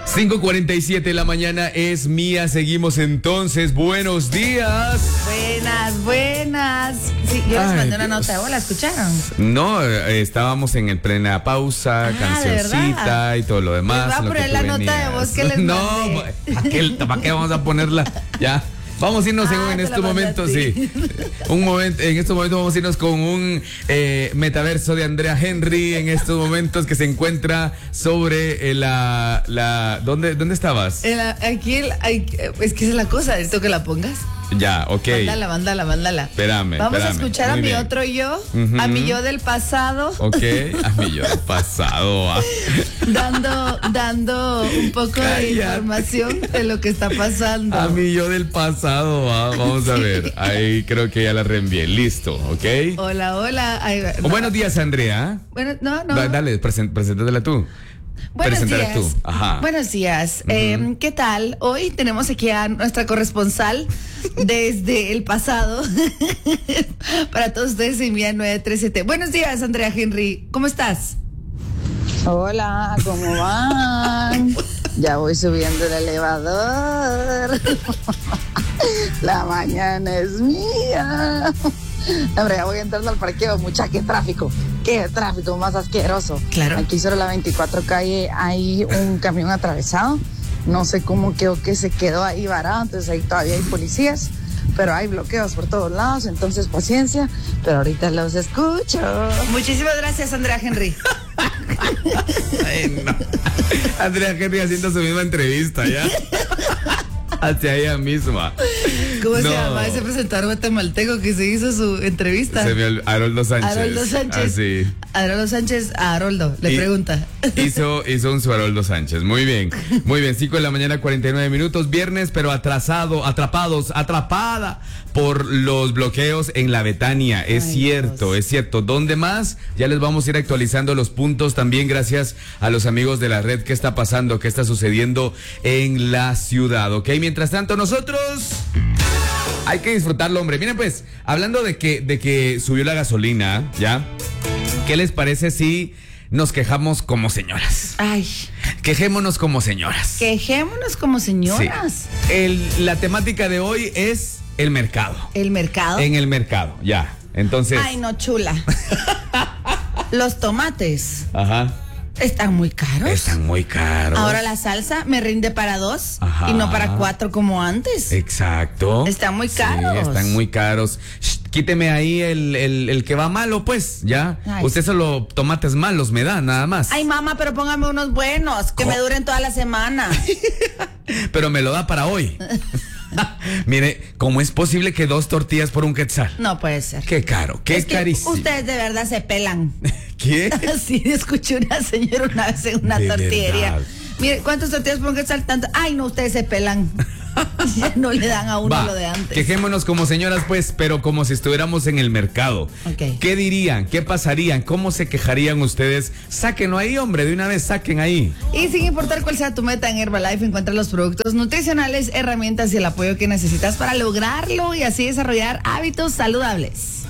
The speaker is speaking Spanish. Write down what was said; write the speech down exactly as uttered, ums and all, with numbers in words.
cinco cuarenta y siete de la mañana es mía. Seguimos entonces. Buenos días. Buenas, buenas. Sí, yo les Ay, mandé una Dios. nota. ¿O la escucharon? No, eh, estábamos en el plena pausa, Ah, cancioncita y todo lo demás. Les voy a lo que poner tú la nota venías. de voz que les No, mandé. ¿para qué, ¿para qué vamos a ponerla? Ya. Vamos a irnos Ah, en, en te la estos mandé a momentos, ti. sí. Un momento, en estos momentos vamos a irnos con un eh, metaverso de Andrea Henry en estos momentos que se encuentra sobre eh, la, la ¿dónde, ¿dónde estabas? El- aquí, el- ay, es que esa es la cosa. Necesito que la pongas. Ya, ok. Mándala, mándala, mándala. Espérame, Vamos espérame. a escuchar Muy a mi bien. otro yo, Ujú. a mi yo del pasado, Ok, a mí yo he pasado. ah. dando, dando un poco de Cállate. información de lo que está pasando. A mí yo del pasado, ah. Vamos a ver. Ahí creo que ya la reenvié. Listo, ok. Hola, hola. Ay, O no. buenos días, Andrea. Bueno, no, no. Da- Dale, presen- preséntatela tú. Buenos Preséntala días. tú. Ajá. Buenos días. Eh, ¿qué tal? Hoy tenemos aquí a nuestra corresponsal desde el pasado. Para todos ustedes en Mía nueve tres siete. Buenos días, Andrea Henry. ¿Cómo estás? Hola, ¿cómo van? Ya voy subiendo el elevador. La mañana es mía. Hombre, ya voy entrando al parqueo. Mucha, qué tráfico. Qué tráfico más asqueroso. Claro. Aquí sobre la veinticuatro calle hay un camión atravesado. No sé cómo quedó que se quedó ahí varado. Entonces ahí todavía hay policías. Pero hay bloqueos por todos lados. Entonces paciencia. Pero ahorita los escucho. Muchísimas gracias, Andrea Henry. Ay, no. Andrea Henry haciendo su misma entrevista, ¿ya? Hacia ella misma. ¿Cómo se No. llama ese presentador guatemalteco que se hizo su entrevista? Se me ol- Haroldo Sánchez. Haroldo Sánchez. Así. Haroldo Sánchez a Haroldo le Y- pregunta. Hizo, hizo un su Haroldo Sánchez. Muy bien. Muy bien. cinco de la mañana, cuarenta y nueve minutos. Viernes, pero atrasado, atrapados, atrapada por los bloqueos en la Betania. Es Ay, cierto, Dios. es cierto. ¿Dónde más? Ya les vamos a ir actualizando los puntos también gracias a los amigos de la red. ¿Qué está pasando? ¿Qué está sucediendo en la ciudad? ¿Ok? Mientras tanto, nosotros... Hay que disfrutarlo, hombre. Miren, pues, hablando de que, de que subió la gasolina, ¿ya? ¿Qué les parece si nos quejamos como señoras? Ay, Quejémonos como señoras. quejémonos como señoras. Sí. El- la temática de hoy es el mercado. El mercado. En el mercado, ya. Entonces. Ay, no, chula. Los tomates Ajá. están muy caros. Están muy caros. Ahora la salsa me rinde para dos Ajá. y no para cuatro como antes. Exacto. Están muy Sí, caros. están muy caros. Shh, quíteme ahí el, el, el que va malo, pues, ya. Ay, Usted solo tomates malos me da, nada más. Ay, mamá, pero póngame unos buenos que Co- me duren toda la semana. Pero me lo da para hoy. Mire, ¿cómo es posible que dos tortillas por un quetzal? No puede ser. Qué caro, qué es que carísimo. ustedes de verdad se pelan. ¿Qué? Sí, escuché una señora una vez en una De tortillería. verdad. Mire, ¿cuántas tortillas por un quetzal? Tanto. Ay, no, ustedes se pelan. Ya no le dan a uno Va, lo de antes. quejémonos como señoras, pues, pero como si estuviéramos en el mercado. Ok. ¿Qué dirían? ¿Qué pasarían? ¿Cómo se quejarían ustedes? Sáquenlo ahí, hombre, de una vez saquen ahí. Y sin importar cuál sea tu meta en Herbalife, encuentra los productos nutricionales, herramientas y el apoyo que necesitas para lograrlo y así desarrollar hábitos saludables.